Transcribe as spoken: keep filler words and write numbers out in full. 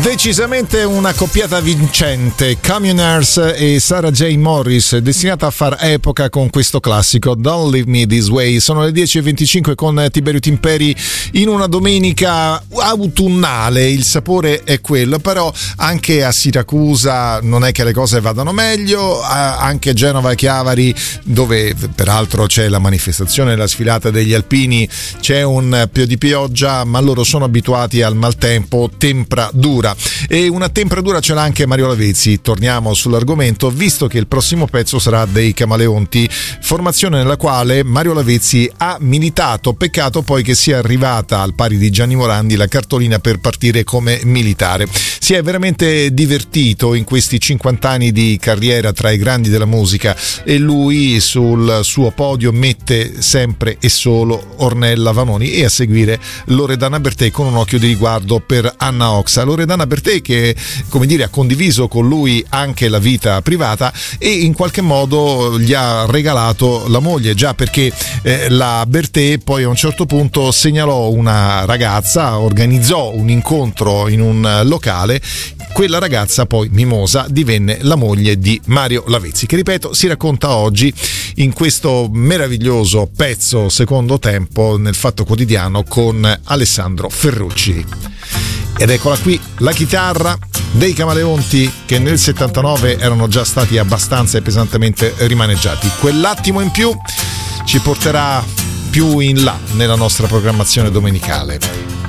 Decisamente una coppiata vincente, Communards e Sarah J. Morris, destinata a far epoca con questo classico Don't Leave Me This Way. Sono le dieci e venticinque con Tiberio Timperi in una domenica autunnale, il sapore è quello, però anche a Siracusa non è che le cose vadano meglio, anche a Genova e Chiavari, dove peraltro c'è la manifestazione, la sfilata degli alpini, c'è un po' di pioggia, ma loro sono abituati al maltempo, tempra dura. E una temperatura ce l'ha anche Mario Lavezzi. Torniamo sull'argomento, visto che il prossimo pezzo sarà dei Camaleonti, formazione nella quale Mario Lavezzi ha militato. Peccato poi che sia arrivata, al pari di Gianni Morandi, la cartolina per partire come militare. Si è veramente divertito in questi cinquanta anni di carriera tra i grandi della musica, e lui sul suo podio mette sempre e solo Ornella Vanoni, e a seguire Loredana Bertè con un occhio di riguardo per Anna Oxa. Loredana Bertè che, come dire, ha condiviso con lui anche la vita privata e in qualche modo gli ha regalato la moglie, già perché eh, la Bertè poi a un certo punto segnalò una ragazza, organizzò un incontro in un locale. Quella ragazza poi, Mimosa, divenne la moglie di Mario Lavezzi, che, ripeto, si racconta oggi in questo meraviglioso pezzo Secondo Tempo nel Fatto Quotidiano con Alessandro Ferrucci. Ed eccola qui la chitarra dei Camaleonti, che nel settantanove erano già stati abbastanza e pesantemente rimaneggiati. Quell'attimo in più ci porterà più in là nella nostra programmazione domenicale.